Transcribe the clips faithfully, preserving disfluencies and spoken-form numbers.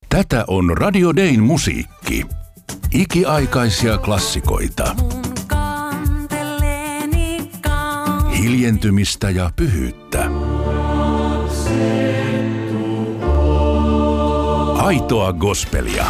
Tätä on Radio Dayn musiikki. Ikiaikaisia klassikoita. Hiljentymistä ja pyhyyttä. Aitoa gospelia.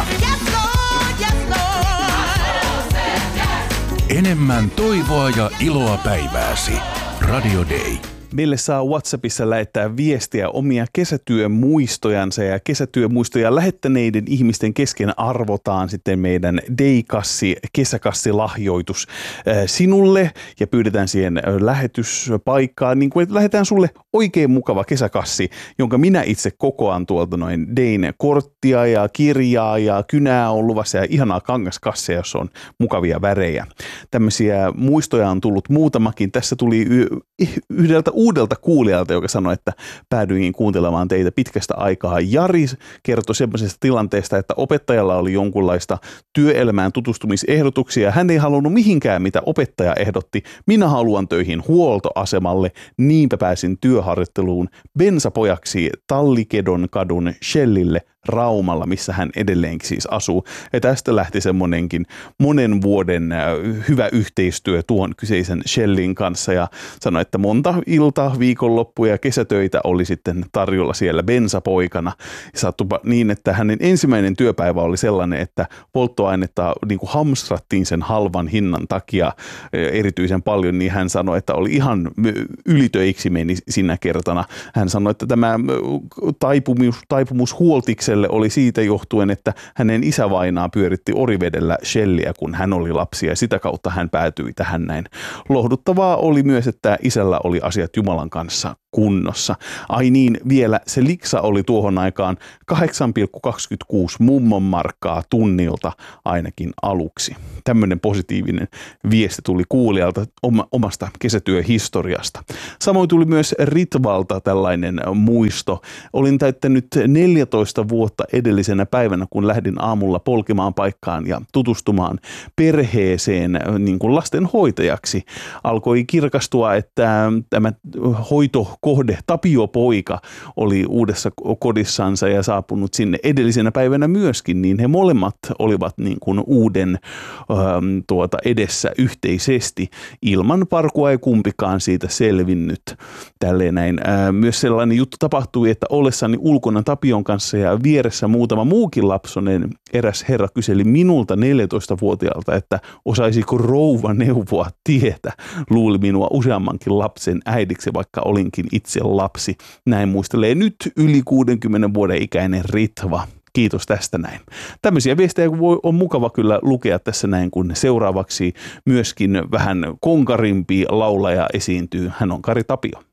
Enemmän toivoa ja iloa päivääsi. Radio Day. Meille saa WhatsAppissa lähettää viestiä omia kesätyömuistojansa ja kesätyömuistoja lähettäneiden ihmisten kesken arvotaan sitten meidän Daykassi, kesäkassilahjoitus sinulle ja pyydetään siihen lähetyspaikkaan, niin kuin että lähetään sulle oikein mukava kesäkassi, jonka minä itse kokoan tuolta noin Dayn korttia ja kirjaa ja kynää on luvassa ja ihanaa kangaskasseja, jossa on mukavia värejä. Tämmöisiä muistoja on tullut muutamakin. Tässä tuli yhdeltä uudelta kuulijalta, joka sanoi, että päädyin kuuntelemaan teitä pitkästä aikaa. Jari kertoi semmoisesta tilanteesta, että opettajalla oli jonkunlaista työelämään tutustumisehdotuksia. Hän ei halunnut mihinkään, mitä opettaja ehdotti. Minä haluan töihin huoltoasemalle, niinpä pääsin työharjoitteluun bensapojaksi Tallikedon kadun Shellille Raumalla, missä hän edelleenkin siis asuu. Ja tästä lähti semmoinenkin monen vuoden hyvä yhteistyö tuon kyseisen Shellin kanssa ja sanoi, että monta iltaa, viikonloppuja ja kesätöitä oli sitten tarjolla siellä bensapoikana. Sattupa niin, että hänen ensimmäinen työpäivä oli sellainen, että polttoainetta niin kuin hamstrattiin sen halvan hinnan takia erityisen paljon, niin hän sanoi, että oli ihan ylitöiksi meni sinä kertana. Hän sanoi, että tämä taipumus, taipumus huoltikselle oli siitä johtuen, että hänen isävainaa pyöritti Orivedellä Shelliä, kun hän oli lapsi ja sitä kautta hän päätyi tähän näin. Lohduttavaa oli myös, että isällä oli asiat Jumalan kanssa kunnossa. Ai niin, vielä se liksa oli tuohon aikaan kahdeksan pilkku kaksikymmentäkuusi mummon markkaa tunnilta ainakin aluksi. Tämmöinen positiivinen viesti tuli kuulijalta omasta kesätyöhistoriasta. Samoin tuli myös Ritvalta tällainen muisto. Olin täyttänyt neljätoista vuotta edellisenä päivänä, kun lähdin aamulla polkemaan paikkaan ja tutustumaan perheeseen niin kuin lastenhoitajaksi. Alkoi kirkastua, että tämä hoitokohde Tapio poika oli uudessa kodissansa ja saapunut sinne edellisenä päivänä myöskin, niin he molemmat olivat niin kuin uuden ähm, tuota edessä yhteisesti. Ilman parkua ei kumpikaan siitä selvinnyt. Tälleen näin. Äh, myös sellainen juttu tapahtui, että ollessani ulkona Tapion kanssa ja vieressä muutama muukin lapsonen, eräs herra kyseli minulta neljätoistavuotiaalta, että osaisiko rouva neuvoa tietä. Luuli minua useammankin lapsen äidiksi, vaikka olinkin itse lapsi. Näin muistelee nyt yli kuudenkymmenen vuoden ikäinen Ritva. Kiitos tästä näin. Tämmöisiä viestejä on mukava kyllä lukea tässä näin, kun seuraavaksi myöskin vähän konkarimpi laulaja esiintyy. Hän on Kari Tapio.